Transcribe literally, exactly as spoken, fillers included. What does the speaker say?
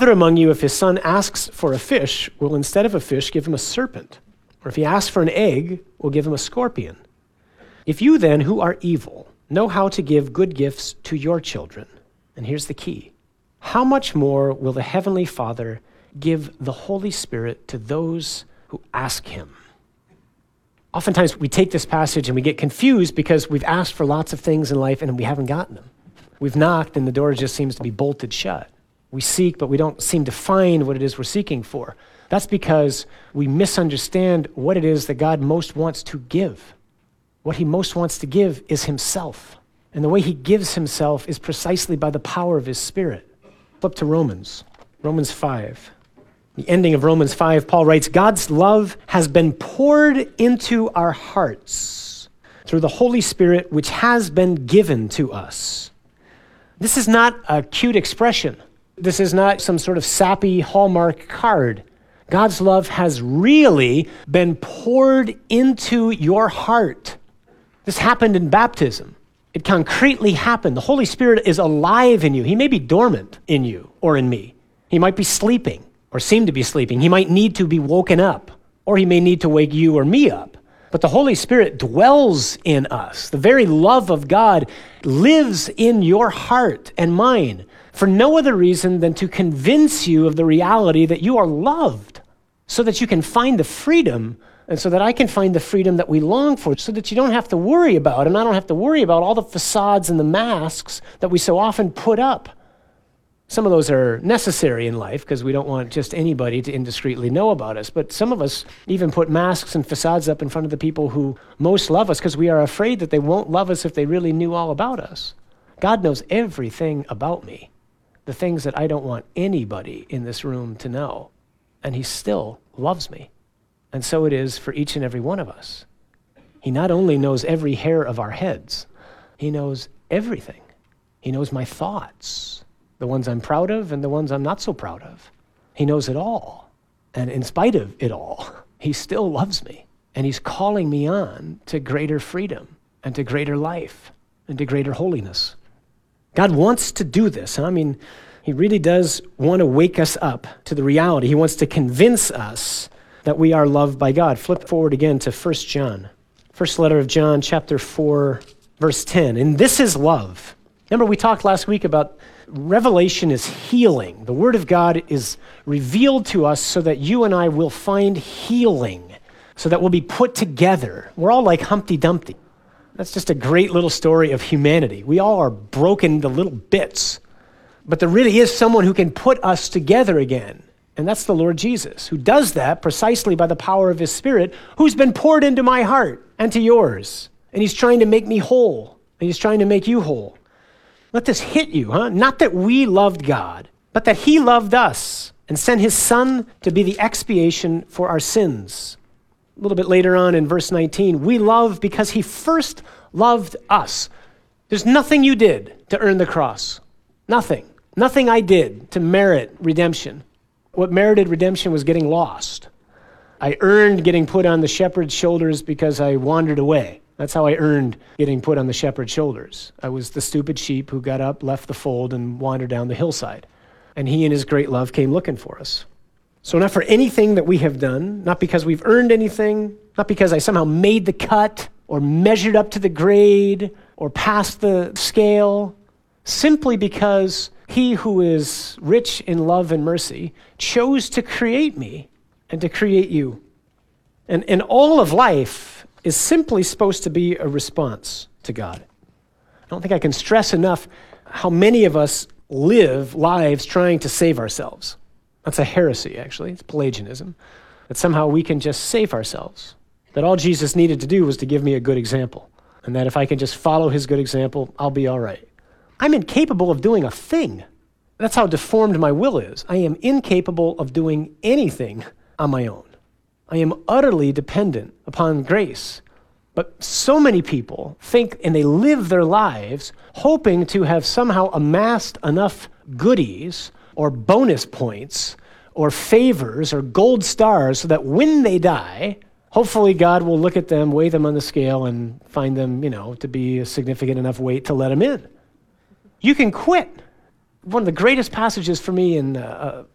brother among you, if his son asks for a fish, will instead of a fish give him a serpent? Or if he asks for an egg, will give him a scorpion? If you then, who are evil, know how to give good gifts to your children, and here's the key, how much more will the Heavenly Father give the Holy Spirit to those who ask him? Oftentimes we take this passage and we get confused because we've asked for lots of things in life and we haven't gotten them. We've knocked and the door just seems to be bolted shut. We seek, but we don't seem to find what it is we're seeking for. That's because we misunderstand what it is that God most wants to give. What he most wants to give is himself. And the way he gives himself is precisely by the power of his Spirit. Flip to Romans, Romans five. The ending of Romans five, Paul writes, God's love has been poured into our hearts through the Holy Spirit, which has been given to us. This is not a cute expression. This is not some sort of sappy Hallmark card. God's love has really been poured into your heart. This happened in baptism. It concretely happened. The Holy Spirit is alive in you. He may be dormant in you or in me. He might be sleeping or seem to be sleeping. He might need to be woken up, or he may need to wake you or me up. But the Holy Spirit dwells in us. The very love of God lives in your heart and mine for no other reason than to convince you of the reality that you are loved, so that you can find the freedom, and so that I can find the freedom that we long for, so that you don't have to worry about, and I don't have to worry about all the facades and the masks that we so often put up. Some of those are necessary in life because we don't want just anybody to indiscreetly know about us. But some of us even put masks and facades up in front of the people who most love us because we are afraid that they won't love us if they really knew all about us. God knows everything about me, the things that I don't want anybody in this room to know. And he still loves me. And so it is for each and every one of us. He not only knows every hair of our heads, he knows everything. He knows my thoughts, the ones I'm proud of and the ones I'm not so proud of. He knows it all. And in spite of it all, he still loves me. And he's calling me on to greater freedom and to greater life and to greater holiness. God wants to do this. I mean, he really does want to wake us up to the reality. He wants to convince us that we are loved by God. Flip forward again to First John. First letter of John, chapter four, verse ten. And this is love. Remember, we talked last week about revelation is healing. The Word of God is revealed to us so that you and I will find healing, so that we'll be put together. We're all like Humpty Dumpty. That's just a great little story of humanity. We all are broken into little bits. But there really is someone who can put us together again. And that's the Lord Jesus, who does that precisely by the power of his Spirit, who's been poured into my heart and to yours. And he's trying to make me whole. And he's trying to make you whole. Let this hit you, huh? Not that we loved God, but that he loved us and sent his Son to be the expiation for our sins. A little bit later on in verse nineteen, we love because he first loved us. There's nothing you did to earn the cross. Nothing. Nothing I did to merit redemption. What merited redemption was getting lost. I earned getting put on the shepherd's shoulders because I wandered away. That's how I earned getting put on the shepherd's shoulders. I was the stupid sheep who got up, left the fold, and wandered down the hillside. And he in his great love came looking for us. So not for anything that we have done, not because we've earned anything, not because I somehow made the cut or measured up to the grade or passed the scale, simply because he who is rich in love and mercy chose to create me and to create you. And, and all of life is simply supposed to be a response to God. I don't think I can stress enough how many of us live lives trying to save ourselves. That's a heresy, actually. It's Pelagianism. That somehow we can just save ourselves. That all Jesus needed to do was to give me a good example. And that if I can just follow his good example, I'll be all right. I'm incapable of doing a thing. That's how deformed my will is. I am incapable of doing anything on my own. I am utterly dependent upon grace. But so many people think and they live their lives hoping to have somehow amassed enough goodies or bonus points or favors or gold stars so that when they die, hopefully God will look at them, weigh them on the scale, and find them, you know, to be a significant enough weight to let them in. You can quit. One of the greatest passages for me in uh,